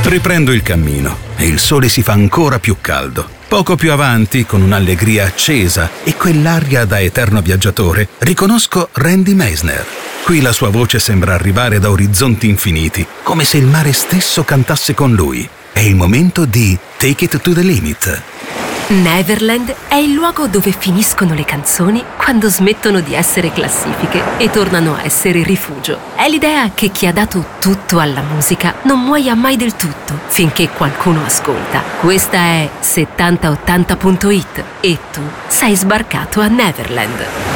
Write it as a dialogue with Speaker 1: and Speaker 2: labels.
Speaker 1: Riprendo il cammino e il sole si fa ancora più caldo. Poco più avanti, con un'allegria accesa e quell'aria da eterno viaggiatore, riconosco Randy Meisner. Qui la sua voce sembra arrivare da orizzonti infiniti, come se il mare stesso cantasse con lui. È il momento di Take It to the Limit.
Speaker 2: Neverland è il luogo dove finiscono le canzoni quando smettono di essere classifiche e tornano a essere rifugio. È l'idea che chi ha dato tutto alla musica non muoia mai del tutto finché qualcuno ascolta. Questa è 7080.it e tu sei sbarcato a Neverland.